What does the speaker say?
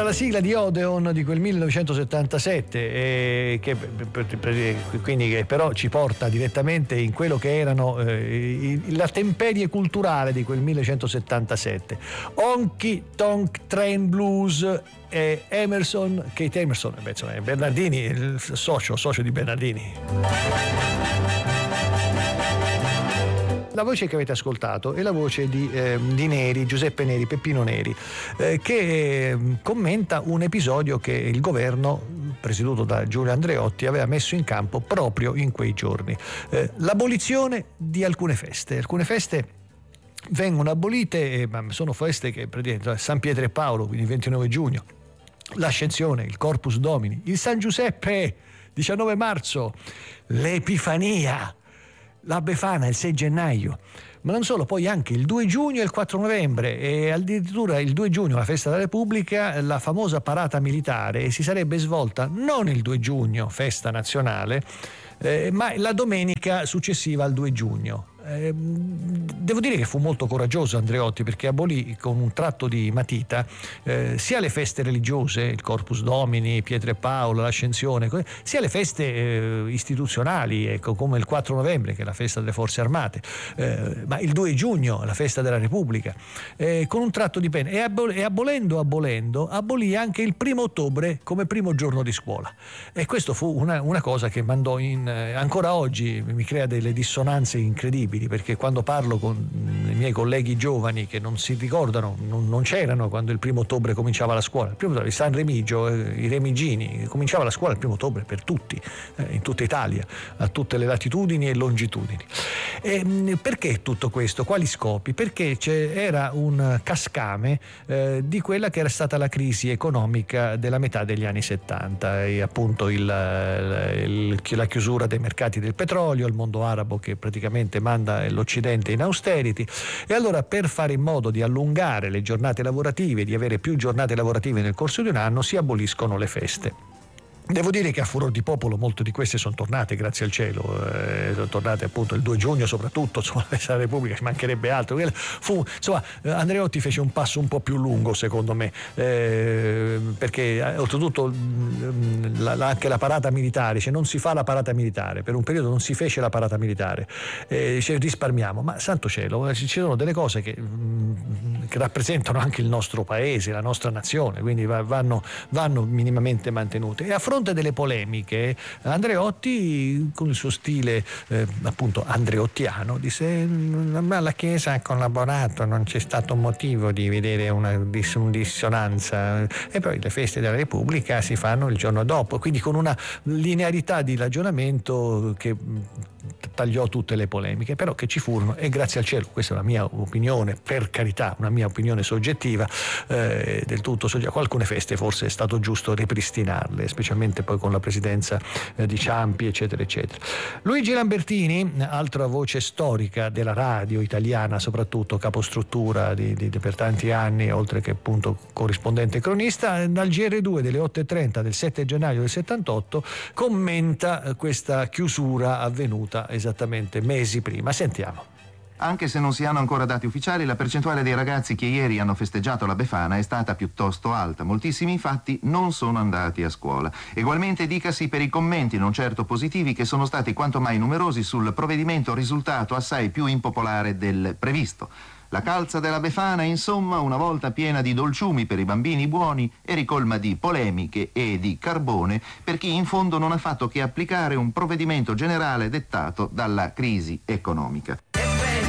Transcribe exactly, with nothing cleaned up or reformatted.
la sigla di Odeon di quel millenovecentosettantasette, eh, che, quindi, che però ci porta direttamente in quello che erano eh, la temperie culturale di quel millenovecentosettantasette. Honky Tonk Train Blues, e Emerson, Kate Emerson, beh, insomma, Bernardini, il socio, socio di Bernardini. La voce che avete ascoltato è la voce di, eh, di Neri, Giuseppe Neri, Peppino Neri, eh, che eh, commenta un episodio che il governo, presieduto da Giulio Andreotti, aveva messo in campo proprio in quei giorni. Eh, l'abolizione di alcune feste. Alcune feste vengono abolite, eh, ma sono feste che praticamente San Pietro e Paolo, quindi il ventinove giugno, l'Ascensione, il Corpus Domini, il San Giuseppe, diciannove marzo, l'Epifania, la Befana il sei gennaio, ma non solo, poi anche il due giugno e il quattro novembre, e addirittura il due giugno, la festa della Repubblica, la famosa parata militare si sarebbe svolta non il due giugno, festa nazionale, eh, ma la domenica successiva al due giugno. Eh, devo dire che fu molto coraggioso Andreotti, perché abolì con un tratto di matita eh, sia le feste religiose, il Corpus Domini, Pietro e Paolo, l'Ascensione, sia le feste eh, istituzionali, ecco, come il quattro novembre, che è la festa delle Forze Armate, eh, ma il due giugno, la festa della Repubblica, eh, con un tratto di penna. E, abol- e abolendo, abolendo, abolì anche il primo ottobre come primo giorno di scuola. E questo fu una, una cosa che mandò in... Eh, ancora oggi mi crea delle dissonanze incredibili, perché quando parlo con i miei colleghi giovani che non si ricordano, non, non c'erano quando il primo ottobre cominciava la scuola, il primo ottobre, San Remigio, eh, i Remigini, cominciava la scuola il primo ottobre per tutti, eh, in tutta Italia, a tutte le latitudini e longitudini. E, mh, perché tutto questo? Quali scopi? Perché c'era un cascame eh, di quella che era stata la crisi economica della metà degli anni settanta, e appunto il, il, la chiusura dei mercati del petrolio, il mondo arabo che praticamente manda l'Occidente in austerity, e allora per fare in modo di allungare le giornate lavorative, di avere più giornate lavorative nel corso di un anno, si aboliscono le feste. Devo dire che a furor di popolo molte di queste sono tornate, grazie al cielo, eh, sono tornate appunto il due giugno soprattutto, insomma, la festa della Repubblica, ci mancherebbe altro. Fu, insomma, Andreotti fece un passo un po' più lungo secondo me, eh, perché oltretutto la, la, anche la parata militare, cioè non si fa la parata militare, per un periodo non si fece la parata militare, eh, cioè risparmiamo, ma santo cielo, ci sono delle cose che, che rappresentano anche il nostro paese, la nostra nazione, quindi vanno, vanno minimamente mantenute. E a fronte delle polemiche, Andreotti, con il suo stile eh, appunto andreottiano, disse: ma la Chiesa ha collaborato, non c'è stato motivo di vedere una dissonanza, e poi le feste della Repubblica si fanno il giorno dopo, quindi con una linearità di ragionamento che tagliò tutte le polemiche, però che ci furono, e grazie al cielo, questa è la mia opinione, per carità, una mia opinione soggettiva, eh, del tutto soggettiva. Alcune feste forse è stato giusto ripristinarle, specialmente poi con la presidenza eh, di Ciampi, eccetera eccetera. Luigi Lambertini, altra voce storica della radio italiana, soprattutto capostruttura di, di, di per tanti anni, oltre che appunto corrispondente cronista, dal G R due delle otto e trenta del sette gennaio del settantotto commenta questa chiusura avvenuta esattamente mesi prima. Sentiamo. Anche se non si hanno ancora dati ufficiali, la percentuale dei ragazzi che ieri hanno festeggiato la Befana è stata piuttosto alta. Moltissimi infatti non sono andati a scuola. Egualmente dicasi per i commenti non certo positivi che sono stati quanto mai numerosi sul provvedimento, risultato assai più impopolare del previsto. La calza della Befana, insomma, una volta piena di dolciumi per i bambini buoni, è ricolma di polemiche e di carbone per chi in fondo non ha fatto che applicare un provvedimento generale dettato dalla crisi economica.